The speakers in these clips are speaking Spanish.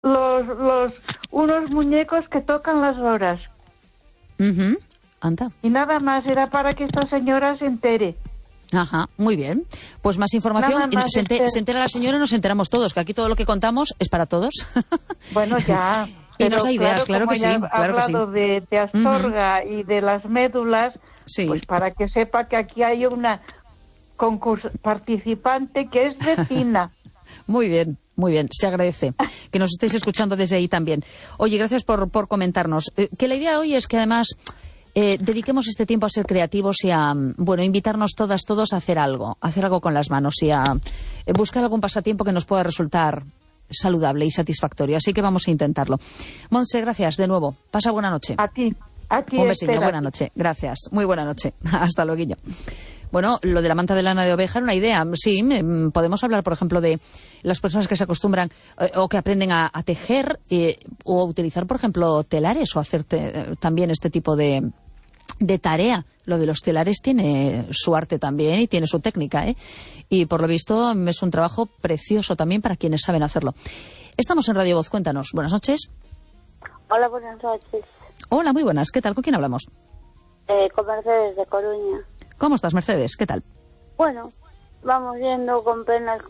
unos muñecos que tocan las horas. Anda. Y nada más, era para que esta señora se entere. Ajá, muy bien. Pues más información. Más se entera la señora y nos enteramos todos, que aquí todo lo que contamos es para todos. Bueno, ya. Y nos da ideas, claro que sí. Claro que sí. Hablado de Astorga y de las médulas, sí. Pues para que sepa que aquí hay una participante que es vecina. Muy bien, se agradece que nos estéis escuchando desde ahí también. Oye, gracias por comentarnos. Que la idea hoy es que además dediquemos este tiempo a ser creativos y a, invitarnos todos a hacer algo con las manos y a buscar algún pasatiempo que nos pueda resultar saludable y satisfactorio. Así que vamos a intentarlo. Montse, gracias de nuevo. Pasa buena noche. A ti. Un besito, buena noche. Gracias. Muy buena noche. Hasta luego. Bueno, lo de la manta de lana de oveja era una idea. Sí, podemos hablar, por ejemplo, de las personas que se acostumbran o que aprenden a tejer o utilizar, por ejemplo, telares o hacer también este tipo de tarea. Lo de los telares tiene su arte también y tiene su técnica, y por lo visto es un trabajo precioso también para quienes saben hacerlo. Estamos en Radio Voz, cuéntanos. Buenas noches. Hola, buenas noches. Hola, muy buenas. ¿Qué tal? ¿Con quién hablamos? Con Mercedes de Coruña. ¿Cómo estás, Mercedes? ¿Qué tal? Bueno, vamos viendo con penas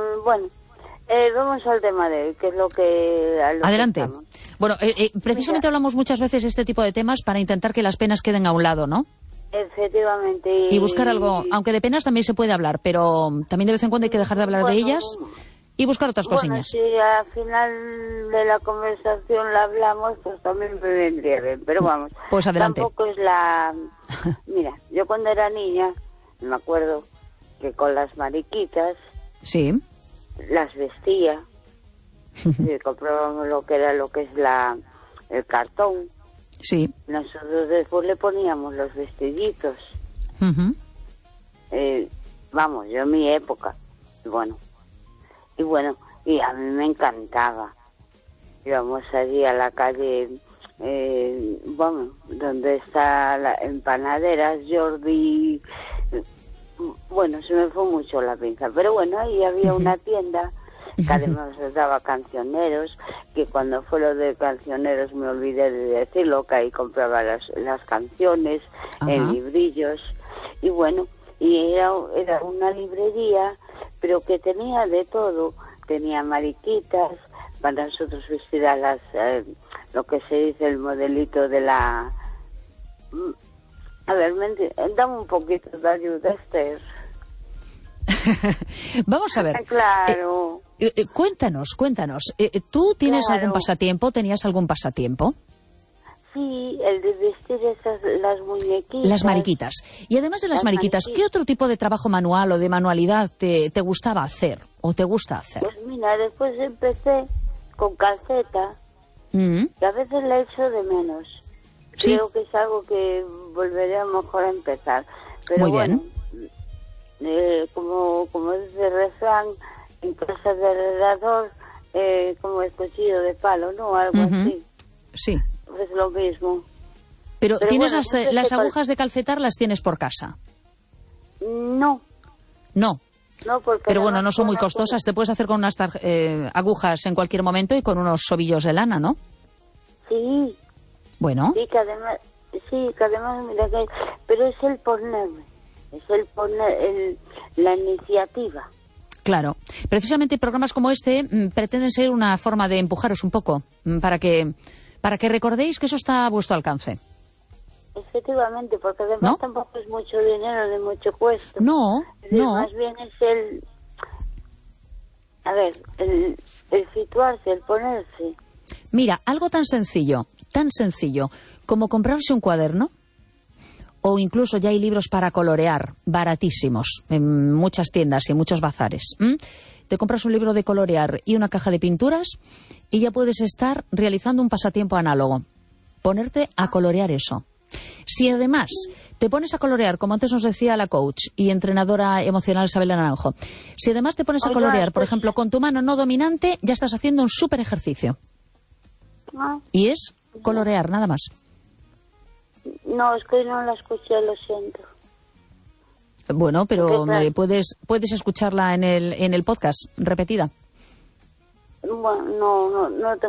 vamos al tema de hoy, que es lo que... Adelante. Que bueno, precisamente hablamos muchas veces de este tipo de temas para intentar que las penas queden a un lado, ¿no? Efectivamente. Y buscar algo, aunque de penas también se puede hablar, pero también de vez en cuando hay que dejar de hablar de ellas y buscar otras cosillas. Si al final de la conversación la hablamos, pues también me vendría bien, pero vamos. Pues adelante. Tampoco es la... Mira, yo cuando era niña, me acuerdo que con las mariquitas... Sí. Las vestía. Y comprábamos lo que es el cartón. Sí. Nosotros después le poníamos los vestiditos. Yo en mi época. Y a mí me encantaba. Íbamos allí a la calle, donde está la empanaderas, Jordi. Se me fue mucho la pinza. Pero ahí había una tienda que además les daba cancioneros, que cuando fue lo de cancioneros me olvidé de decirlo, que ahí compraba las canciones en librillos. Y era una librería, pero que tenía de todo. Tenía mariquitas, para nosotros vestir a las, lo que se dice el modelito de la... A ver, dame un poquito de ayuda, Esther. Vamos a ver. Claro. Cuéntanos. ¿Tú tienes algún pasatiempo? ¿Tenías algún pasatiempo? Sí, el de vestir las muñequitas. Las mariquitas. Y además de las mariquitas, ¿qué otro tipo de trabajo manual o de manualidad te gustaba hacer o te gusta hacer? Pues mira, después empecé con calceta, que a veces la echo de menos. ¿Sí? Creo que es algo que volveré a lo mejor a empezar. Pero muy bien. Como dice el refrán, en casa de alrededor, como el cuchillo de palo, ¿no? Algo así. Sí. Es lo mismo. Pero ¿tienes las agujas de calcetar, las tienes por casa? No. No. No, porque pero no son muy costosas. Te puedes hacer con unas agujas en cualquier momento y con unos ovillos de lana, ¿no? Sí. Bueno. Sí, que además, mira que... Pero es el poner la iniciativa. Claro. Precisamente programas como este pretenden ser una forma de empujaros un poco, para que recordéis que eso está a vuestro alcance. Efectivamente, porque además tampoco es mucho dinero, de mucho cuesta. No. Más bien es el situarse, el ponerse. Mira, algo tan sencillo como comprarse un cuaderno, o incluso ya hay libros para colorear, baratísimos, en muchas tiendas y en muchos bazares. Te compras un libro de colorear y una caja de pinturas y ya puedes estar realizando un pasatiempo análogo. Ponerte a colorear eso. Si además te pones a colorear, como antes nos decía la coach y entrenadora emocional Isabel Naranjo, si además te pones a colorear, por ejemplo, con tu mano no dominante, ya estás haciendo un súper ejercicio. Y es colorear, nada más. No, es que no la escuché, lo siento. Bueno, pero puedes escucharla en el podcast, repetida. Bueno, no te